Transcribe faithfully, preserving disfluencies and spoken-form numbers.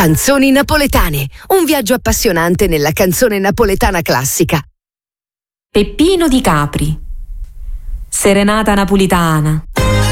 Canzoni napoletane, un viaggio appassionante nella canzone napoletana classica. Peppino di Capri. Serenata napolitana.